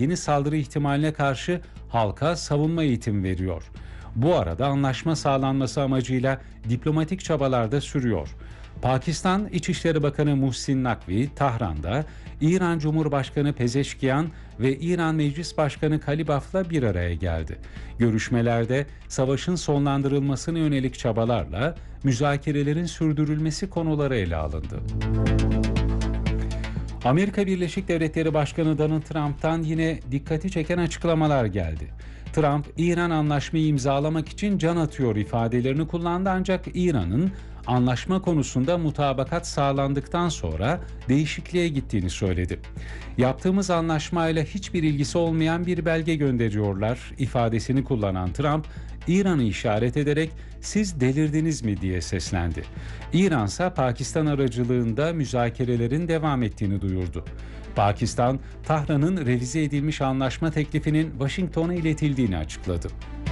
yeni saldırı ihtimaline karşı halka savunma eğitimi veriyor. Bu arada anlaşma sağlanması amacıyla diplomatik çabalar da sürüyor. Pakistan İçişleri Bakanı Muhsin Nakvi, Tahran'da İran Cumhurbaşkanı Pezeşkiyan ve İran Meclis Başkanı Kalibaf'la bir araya geldi. Görüşmelerde savaşın sonlandırılmasına yönelik çabalarla müzakerelerin sürdürülmesi konuları ele alındı. Amerika Birleşik Devletleri Başkanı Donald Trump'tan yine dikkati çeken açıklamalar geldi. Trump, İran anlaşmayı imzalamak için can atıyor ifadelerini kullandı ancak İran'ın anlaşma konusunda mutabakat sağlandıktan sonra değişikliğe gittiğini söyledi. Yaptığımız anlaşmayla hiçbir ilgisi olmayan bir belge gönderiyorlar ifadesini kullanan Trump, İran'ı işaret ederek siz delirdiniz mi diye seslendi. İran ise Pakistan aracılığında müzakerelerin devam ettiğini duyurdu. Pakistan, Tahran'ın revize edilmiş anlaşma teklifinin Washington'a iletildiğini açıkladı.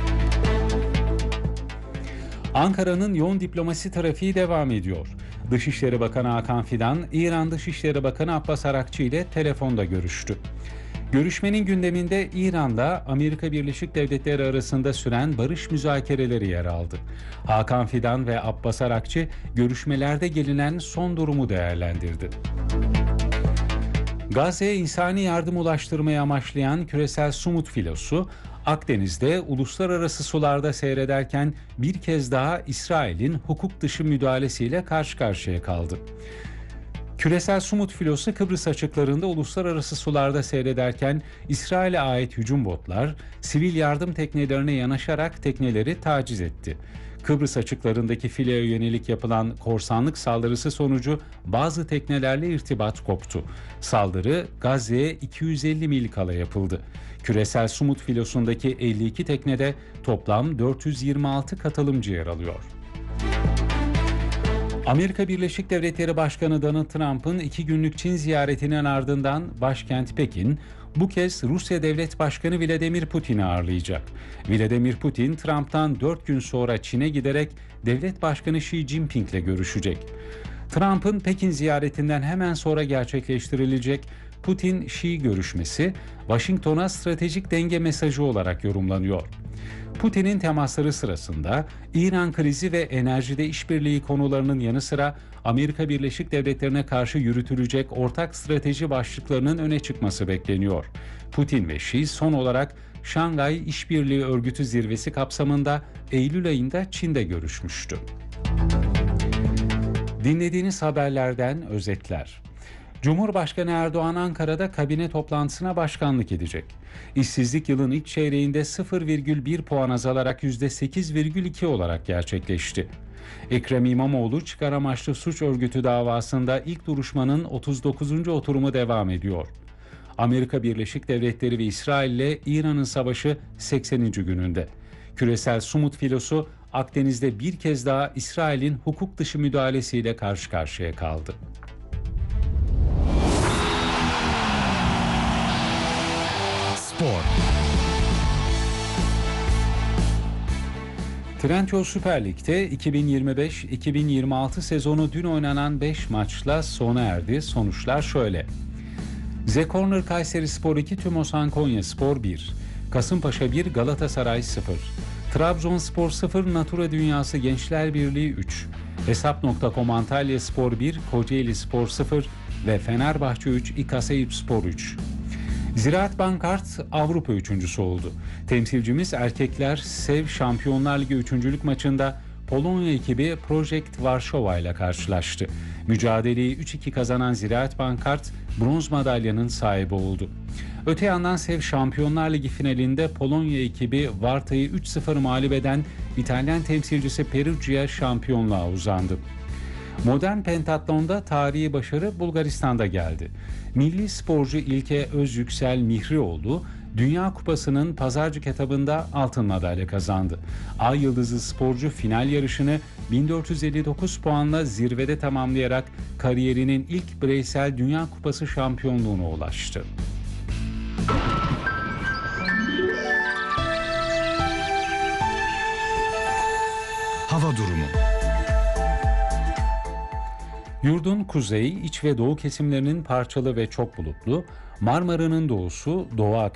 Ankara'nın yoğun diplomasi trafiği devam ediyor. Dışişleri Bakanı Hakan Fidan, İran Dışişleri Bakanı Abbas Arakçı ile telefonda görüştü. Görüşmenin gündeminde İran'la Amerika Birleşik Devletleri arasında süren barış müzakereleri yer aldı. Hakan Fidan ve Abbas Arakçı görüşmelerde gelinen son durumu değerlendirdi. Gazze'ye insani yardım ulaştırmayı amaçlayan küresel Sumut filosu, Akdeniz'de uluslararası sularda seyrederken bir kez daha İsrail'in hukuk dışı müdahalesiyle karşı karşıya kaldı. Küresel Sumut filosu Kıbrıs açıklarında uluslararası sularda seyrederken İsrail'e ait hücum botlar sivil yardım teknelerine yanaşarak tekneleri taciz etti. Kıbrıs açıklarındaki fileye yönelik yapılan korsanlık saldırısı sonucu bazı teknelerle irtibat koptu. Saldırı Gazze'ye 250 mil kala yapıldı. Küresel Sumut filosundaki 52 teknede toplam 426 katılımcı yer alıyor. Amerika Birleşik Devletleri Başkanı Donald Trump'ın 2 günlük Çin ziyaretinin ardından başkent Pekin, bu kez Rusya Devlet Başkanı Vladimir Putin'i ağırlayacak. Vladimir Putin, Trump'tan 4 gün sonra Çin'e giderek Devlet Başkanı Xi Jinping'le görüşecek. Trump'ın Pekin ziyaretinden hemen sonra gerçekleştirilecek Putin-Xi görüşmesi, Washington'a stratejik denge mesajı olarak yorumlanıyor. Putin'in temasları sırasında İran krizi ve enerjide işbirliği konularının yanı sıra Amerika Birleşik Devletleri'ne karşı yürütülecek ortak strateji başlıklarının öne çıkması bekleniyor. Putin ve Xi son olarak Şangay İşbirliği Örgütü zirvesi kapsamında Eylül ayında Çin'de görüşmüştü. Dinlediğiniz haberlerden özetler. Cumhurbaşkanı Erdoğan Ankara'da kabine toplantısına başkanlık edecek. İşsizlik yılın ilk çeyreğinde 0,1 puan azalarak %8,2 olarak gerçekleşti. Ekrem İmamoğlu çıkar amaçlı suç örgütü davasında ilk duruşmanın 39. oturumu devam ediyor. Amerika Birleşik Devletleri ve İsrail ile İran'ın savaşı 80. gününde. Küresel Sumut filosu Akdeniz'de bir kez daha İsrail'in hukuk dışı müdahalesiyle karşı karşıya kaldı. Spor. Trendyol Süper Lig'de 2025-2026 sezonu dün oynanan 5 maçla sona erdi. Sonuçlar şöyle. The Corner Kayserispor 2, Tümosan Konyaspor 1, Kasımpaşa 1, Galatasaray 0, Trabzonspor 0, Natura Dünyası Gençler Birliği 3, Hesap.com Antalyaspor 1, Kocaelispor 0 ve Fenerbahçe 3, İKASEYİPSPOR 3. Ziraat Bankart Avrupa üçüncüsü oldu. Temsilcimiz erkekler Sev Şampiyonlar Ligi üçüncülük maçında Polonya ekibi Project Varşova ile karşılaştı. Mücadeleyi 3-2 kazanan Ziraat Bankart bronz madalyanın sahibi oldu. Öte yandan Sev Şampiyonlar Ligi finalinde Polonya ekibi Varta'yı 3-0 mağlup eden İtalyan temsilcisi Perugia şampiyonluğa uzandı. Modern pentatlonda tarihi başarı Bulgaristan'da geldi. Milli sporcu İlke Özyüksel Mihrioğlu, Dünya Kupası'nın pazarcık etabında altın madalya kazandı. Ay Yıldızı sporcu final yarışını 1459 puanla zirvede tamamlayarak kariyerinin ilk bireysel Dünya Kupası şampiyonluğuna ulaştı. Hava durumu. Yurdun kuzey, iç ve doğu kesimlerinin parçalı ve çok bulutlu, Marmara'nın doğusu, Doğu Akdeniz